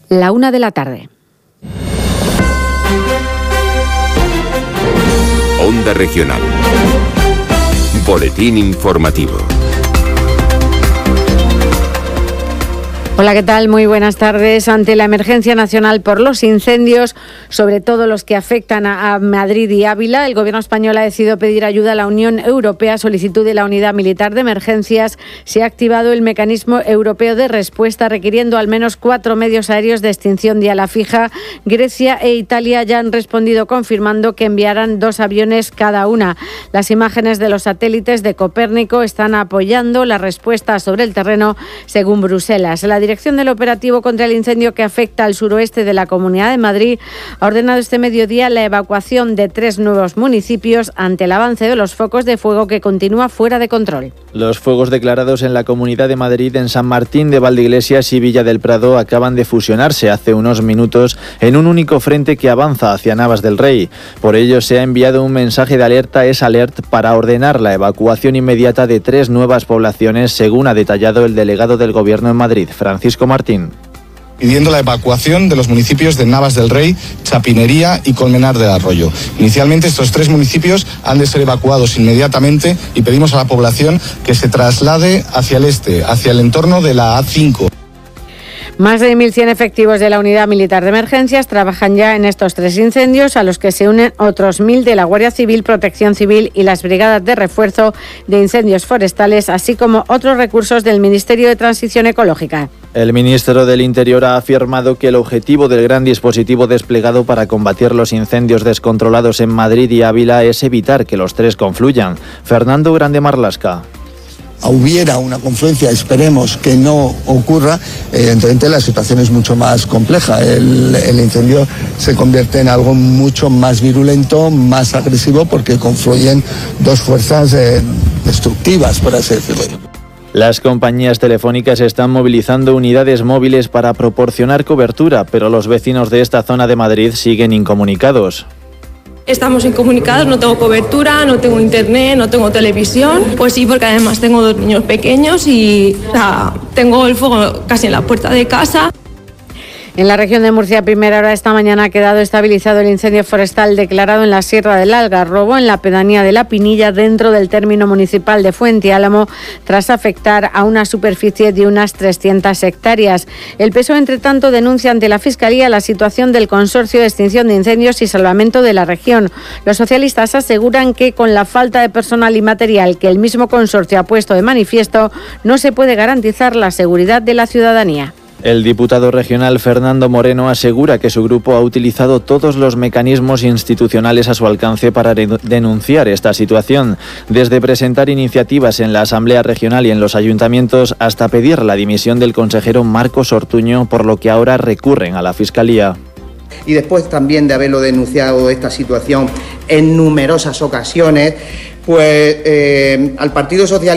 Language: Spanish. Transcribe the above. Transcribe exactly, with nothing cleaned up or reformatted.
La una de la tarde. Onda Regional. Boletín informativo. Hola, ¿qué tal? Muy buenas tardes. Ante la emergencia nacional por los incendios, sobre todo los que afectan a, a Madrid y Ávila, el Gobierno español ha decidido pedir ayuda a la Unión Europea a solicitud de la Unidad Militar de Emergencias. Se ha activado el mecanismo europeo de respuesta, requiriendo al menos cuatro medios aéreos de extinción de ala fija. Grecia e Italia ya han respondido confirmando que enviarán dos aviones cada una. Las imágenes de los satélites de Copérnico están apoyando la respuesta sobre el terreno, según Bruselas. La Dirección del Operativo contra el Incendio que afecta al suroeste de la Comunidad de Madrid ha ordenado este mediodía la evacuación de tres nuevos municipios ante el avance de los focos de fuego que continúa fuera de control. Los fuegos declarados en la Comunidad de Madrid, en San Martín de Valdeiglesias y Villa del Prado, acaban de fusionarse hace unos minutos en un único frente que avanza hacia Navas del Rey. Por ello se ha enviado un mensaje de alerta S-Alert para ordenar la evacuación inmediata de tres nuevas poblaciones, según ha detallado el delegado del Gobierno en Madrid, Francisco Martín. Pidiendo la evacuación de los municipios de Navas del Rey, Chapinería y Colmenar del Arroyo. Inicialmente estos tres municipios han de ser evacuados inmediatamente y pedimos a la población que se traslade hacia el este, hacia el entorno de la A cinco. Más de mil cien efectivos de la Unidad Militar de Emergencias trabajan ya en estos tres incendios, a los que se unen otros mil de la Guardia Civil, Protección Civil y las brigadas de refuerzo de incendios forestales, así como otros recursos del Ministerio de Transición Ecológica. El ministro del Interior ha afirmado que el objetivo del gran dispositivo desplegado para combatir los incendios descontrolados en Madrid y Ávila es evitar que los tres confluyan. Fernando Grande Marlasca. Hubiera una confluencia, esperemos que no ocurra, evidentemente la situación es mucho más compleja. El, el incendio se convierte en algo mucho más virulento, más agresivo, porque confluyen dos fuerzas eh, destructivas, por así decirlo. Las compañías telefónicas están movilizando unidades móviles para proporcionar cobertura, pero los vecinos de esta zona de Madrid siguen incomunicados. Estamos incomunicados, no tengo cobertura, no tengo internet, no tengo televisión. Pues sí, porque además tengo dos niños pequeños y o sea, tengo el fuego casi en la puerta de casa. En la región de Murcia, a primera hora esta mañana ha quedado estabilizado el incendio forestal declarado en la Sierra del Algarrobo, en la pedanía de La Pinilla, dentro del término municipal de Fuente Álamo, tras afectar a una superficie de unas trescientas hectáreas. El P S O E, entre tanto, denuncia ante la Fiscalía la situación del Consorcio de Extinción de Incendios y Salvamento de la región. Los socialistas aseguran que, con la falta de personal y material que el mismo consorcio ha puesto de manifiesto, no se puede garantizar la seguridad de la ciudadanía. El diputado regional Fernando Moreno asegura que su grupo ha utilizado todos los mecanismos institucionales a su alcance para denunciar esta situación, desde presentar iniciativas en la Asamblea Regional y en los ayuntamientos hasta pedir la dimisión del consejero Marcos Ortuño, por lo que ahora recurren a la Fiscalía. Y después también de haberlo denunciado esta situación en numerosas ocasiones, pues eh, al Partido Socialista